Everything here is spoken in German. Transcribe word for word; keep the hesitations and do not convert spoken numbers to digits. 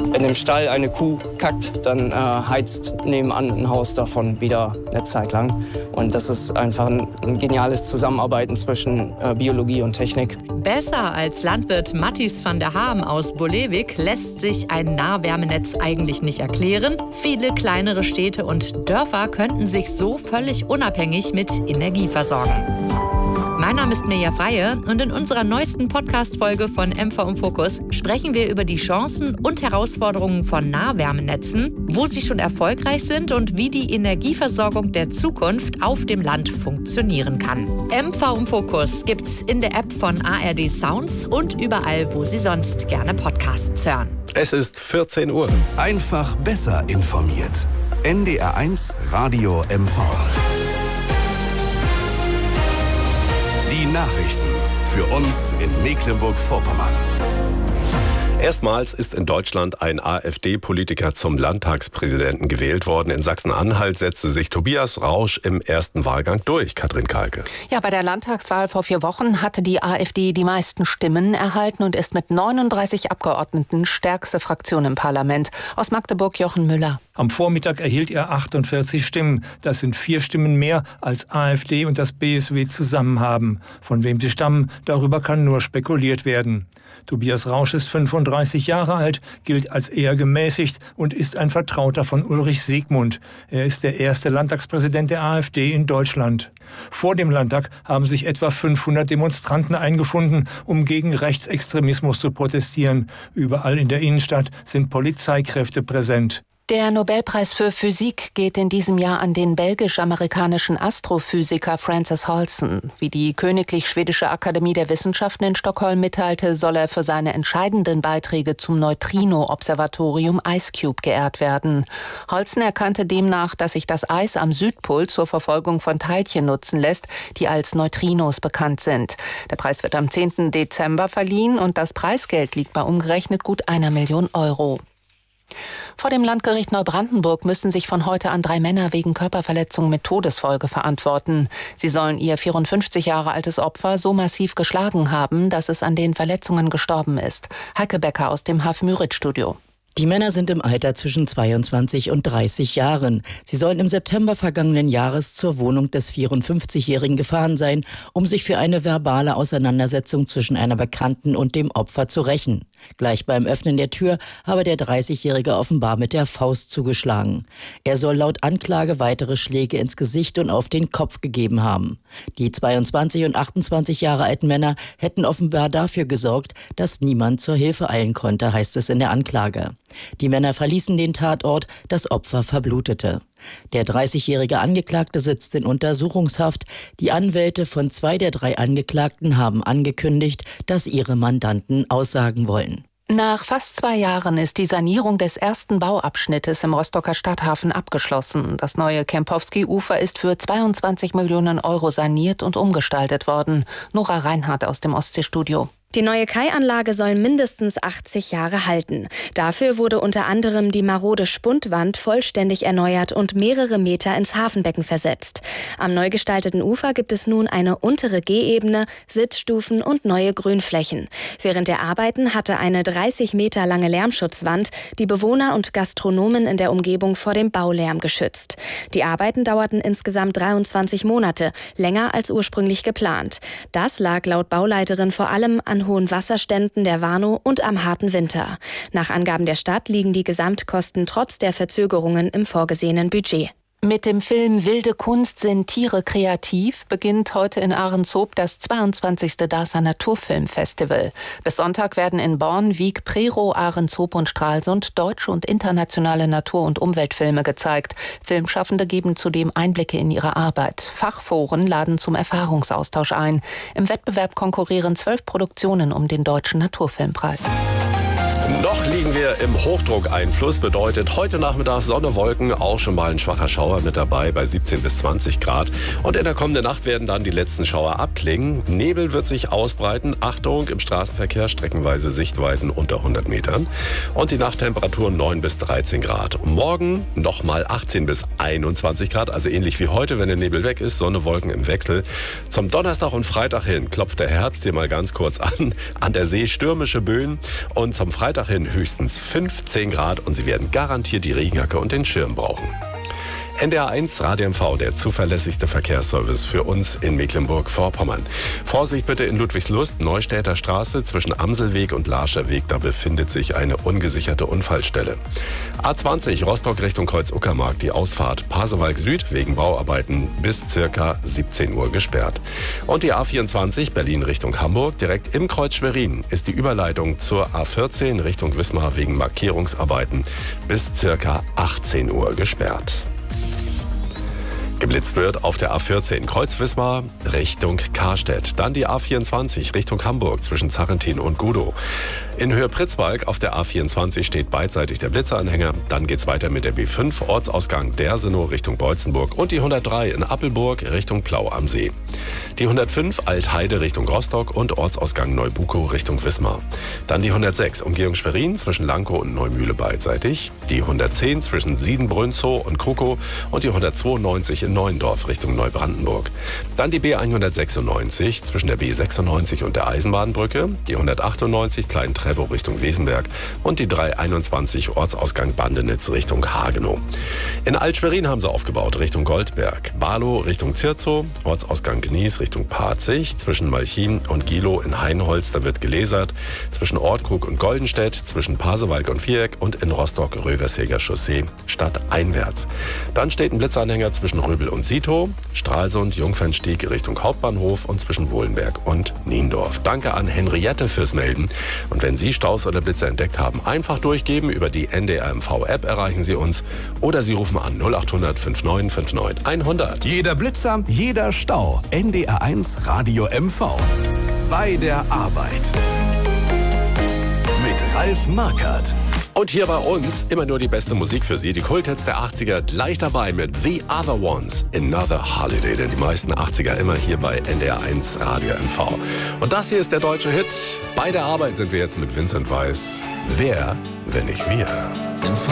Wenn im Stall eine Kuh kackt, dann äh, heizt nebenan ein Haus davon wieder eine Zeit lang. Und das ist einfach ein, ein geniales Zusammenarbeiten zwischen äh, Biologie und Technik. Besser als Landwirt Matthijs van der Haam aus Bolewik lässt sich ein Nahwärmenetz eigentlich nicht erklären. Viele kleinere Städte und Dörfer könnten sich so völlig unabhängig mit Energie versorgen. Mein Name ist Mirja Freie und in unserer neuesten Podcast-Folge von M V im Fokus sprechen wir über die Chancen und Herausforderungen von Nahwärmenetzen, wo sie schon erfolgreich sind und wie die Energieversorgung der Zukunft auf dem Land funktionieren kann. M V im Fokus gibt's in der App von A R D Sounds und überall, wo Sie sonst gerne Podcasts hören. Es ist vierzehn Uhr. Einfach besser informiert. N D R eins Radio M V. Die Nachrichten für uns in Mecklenburg-Vorpommern. Erstmals ist in Deutschland ein AfD-Politiker zum Landtagspräsidenten gewählt worden. In Sachsen-Anhalt setzte sich Tobias Rausch im ersten Wahlgang durch. Katrin Kalke. Ja, bei der Landtagswahl vor vier Wochen hatte die AfD die meisten Stimmen erhalten und ist mit neununddreißig Abgeordneten stärkste Fraktion im Parlament. Aus Magdeburg Jochen Müller. Am Vormittag erhielt er achtundvierzig Stimmen. Das sind vier Stimmen mehr als AfD und das B S W zusammen haben. Von wem sie stammen, darüber kann nur spekuliert werden. Tobias Rausch ist fünfunddreißig Jahre alt, gilt als eher gemäßigt und ist ein Vertrauter von Ulrich Siegmund. Er ist der erste Landtagspräsident der AfD in Deutschland. Vor dem Landtag haben sich etwa fünfhundert Demonstranten eingefunden, um gegen Rechtsextremismus zu protestieren. Überall in der Innenstadt sind Polizeikräfte präsent. Der Nobelpreis für Physik geht in diesem Jahr an den belgisch-amerikanischen Astrophysiker Francis Halsen. Wie die Königlich Schwedische Akademie der Wissenschaften in Stockholm mitteilte, soll er für seine entscheidenden Beiträge zum Neutrino-Observatorium IceCube geehrt werden. Halsen erkannte demnach, dass sich das Eis am Südpol zur Verfolgung von Teilchen nutzen lässt, die als Neutrinos bekannt sind. Der Preis wird am zehnten Dezember verliehen und das Preisgeld liegt bei umgerechnet gut einer Million Euro. Vor dem Landgericht Neubrandenburg müssen sich von heute an drei Männer wegen Körperverletzung mit Todesfolge verantworten. Sie sollen ihr vierundfünfzig Jahre altes Opfer so massiv geschlagen haben, dass es an den Verletzungen gestorben ist. Heike Becker aus dem Haf-Müritz-Studio. Die Männer sind im Alter zwischen zweiundzwanzig und dreißig Jahren. Sie sollen im September vergangenen Jahres zur Wohnung des vierundfünfzigjährigen gefahren sein, um sich für eine verbale Auseinandersetzung zwischen einer Bekannten und dem Opfer zu rächen. Gleich beim Öffnen der Tür habe der dreißigjährige offenbar mit der Faust zugeschlagen. Er soll laut Anklage weitere Schläge ins Gesicht und auf den Kopf gegeben haben. Die zweiundzwanzig und achtundzwanzig Jahre alten Männer hätten offenbar dafür gesorgt, dass niemand zur Hilfe eilen konnte, heißt es in der Anklage. Die Männer verließen den Tatort, das Opfer verblutete. Der dreißigjährige Angeklagte sitzt in Untersuchungshaft. Die Anwälte von zwei der drei Angeklagten haben angekündigt, dass ihre Mandanten aussagen wollen. Nach fast zwei Jahren ist die Sanierung des ersten Bauabschnittes im Rostocker Stadthafen abgeschlossen. Das neue Kempowski-Ufer ist für zweiundzwanzig Millionen Euro saniert und umgestaltet worden. Nora Reinhardt aus dem Ostseestudio. Die neue Kaianlage soll mindestens achtzig Jahre halten. Dafür wurde unter anderem die marode Spundwand vollständig erneuert und mehrere Meter ins Hafenbecken versetzt. Am neu gestalteten Ufer gibt es nun eine untere Gehebene, Sitzstufen und neue Grünflächen. Während der Arbeiten hatte eine dreißig Meter lange Lärmschutzwand die Bewohner und Gastronomen in der Umgebung vor dem Baulärm geschützt. Die Arbeiten dauerten insgesamt dreiundzwanzig Monate, länger als ursprünglich geplant. Das lag laut Bauleiterin vor allem an hohen Wasserständen der Warnow und am harten Winter. Nach Angaben der Stadt liegen die Gesamtkosten trotz der Verzögerungen im vorgesehenen Budget. Mit dem Film Wilde Kunst sind Tiere kreativ beginnt heute in Ahrenshoop das zweiundzwanzigste DASA Naturfilmfestival. Bis Sonntag werden in Born, Wieg, Prerow, Ahrenshoop und Stralsund deutsche und internationale Natur- und Umweltfilme gezeigt. Filmschaffende geben zudem Einblicke in ihre Arbeit. Fachforen laden zum Erfahrungsaustausch ein. Im Wettbewerb konkurrieren zwölf Produktionen um den Deutschen Naturfilmpreis. Noch liegen wir im Hochdruckeinfluss, bedeutet heute Nachmittag Sonne, Wolken, auch schon mal ein schwacher Schauer mit dabei bei siebzehn bis zwanzig Grad. Und in der kommenden Nacht werden dann die letzten Schauer abklingen. Nebel wird sich ausbreiten. Achtung, im Straßenverkehr streckenweise Sichtweiten unter hundert Metern. Und die Nachttemperaturen neun bis dreizehn Grad. Morgen nochmal achtzehn bis einundzwanzig Grad, also ähnlich wie heute, wenn der Nebel weg ist, Sonne, Wolken im Wechsel. Zum Donnerstag und Freitag hin klopft der Herbst hier mal ganz kurz an. An der See stürmische Böen und zum Freitag Montag hin höchstens fünfzehn Grad und Sie werden garantiert die Regenjacke und den Schirm brauchen. N D R eins Radio M V, der zuverlässigste Verkehrsservice für uns in Mecklenburg-Vorpommern. Vorsicht bitte in Ludwigslust, Neustädter Straße zwischen Amselweg und Larscher Weg. Da befindet sich eine ungesicherte Unfallstelle. A zwanzig Rostock Richtung Kreuz-Uckermark, die Ausfahrt Pasewalk Süd wegen Bauarbeiten bis circa siebzehn Uhr gesperrt. Und die A vierundzwanzig Berlin Richtung Hamburg, direkt im Kreuz Schwerin ist die Überleitung zur A vierzehn Richtung Wismar wegen Markierungsarbeiten bis circa achtzehn Uhr gesperrt. Geblitzt wird auf der A vierzehn Kreuz Wismar Richtung Karstedt. Dann die A vierundzwanzig Richtung Hamburg zwischen Zarrentin und Gudow. In Höhe Pritzwalk auf der A vierundzwanzig steht beidseitig der Blitzeranhänger. Dann geht's weiter mit der B fünf Ortsausgang Dersenow Richtung Beutzenburg und die hundertdrei in Appelburg Richtung Plau am See. Die hundertfünf Altheide Richtung Rostock und Ortsausgang Neubukow Richtung Wismar. Dann die hundertsechs Umgehung Schwerin zwischen Lankow und Neumühle beidseitig. Die hundertzehn zwischen Siedenbrünzow und Krukow und die hundertzweiundneunzig in Neuendorf Richtung Neubrandenburg. Dann die B hundertsechsundneunzig zwischen der B sechsundneunzig und der Eisenbahnbrücke, die hundertachtundneunzig Klein-Treptow Richtung Wesenberg und die dreihunderteinundzwanzig Ortsausgang Bandenitz Richtung Hagenow. In Alt-Schwerin haben sie aufgebaut Richtung Goldberg, Barlow Richtung Zirzow, Ortsausgang Gnies Richtung Parzig, zwischen Malchin und Gilow in Hainholz, da wird gelesert, zwischen Ortkrug und Goldenstedt, zwischen Pasewalk und Viereck und in Rostock Röversheger Chaussee stadteinwärts. Dann steht ein Blitzanhänger zwischen Röbel und Sitow, Stralsund, Jungfernstieg Richtung Hauptbahnhof und zwischen Wohlenberg und Niendorf. Danke an Henriette fürs Melden. Und wenn Sie Staus oder Blitze entdeckt haben, einfach durchgeben. Über die N D R M V-App erreichen Sie uns oder Sie rufen an null achthundert fünfundneunzig fünfundneunzig hundert. Jeder Blitzer, jeder Stau. N D R eins Radio M V. Bei der Arbeit. Mit Ralf Markert. Und hier bei uns immer nur die beste Musik für Sie. Die Kulthits der achtziger gleich dabei mit The Other Ones, Another Holiday. Denn die meisten achtziger immer hier bei N D R eins Radio M V. Und das hier ist der deutsche Hit. Bei der Arbeit sind wir jetzt mit Vincent Weiss. Wer, wenn nicht wir?